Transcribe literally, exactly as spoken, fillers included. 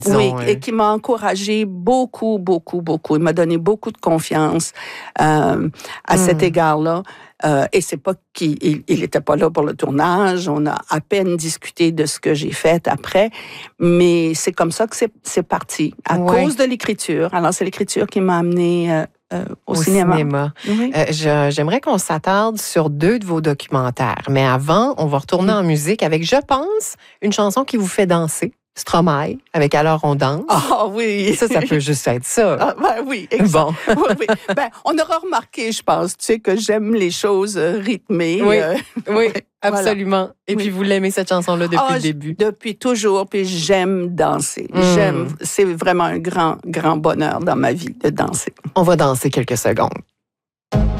disons. Oui, euh... et qui m'a encouragée beaucoup, beaucoup, beaucoup. Il m'a donné beaucoup de confiance euh, à mm. cet égard-là. Euh, et c'est pas qu'il il était pas là pour le tournage. On a à peine discuté de ce que j'ai fait après, mais c'est comme ça que c'est, c'est parti à ouais. cause de l'écriture. Alors c'est l'écriture qui m'a amenée euh, euh, au, au cinéma. cinéma. Oui. Euh, je, j'aimerais qu'on s'attarde sur deux de vos documentaires, mais avant, on va retourner mmh. en musique avec, je pense, une chanson qui vous fait danser. Stromae, avec Alors on danse. Ah oh, oui! Ça, ça peut juste être ça. Ah, ben oui, exact. Bon. oui, oui. Ben, on aura remarqué, je pense, tu sais, que j'aime les choses rythmées. Oui, euh, oui, absolument. Voilà. Et oui. puis, vous l'aimez, cette chanson-là, depuis ah, le début? Depuis toujours, puis j'aime danser. Mm. J'aime, c'est vraiment un grand, grand bonheur dans ma vie de danser. On va danser quelques secondes.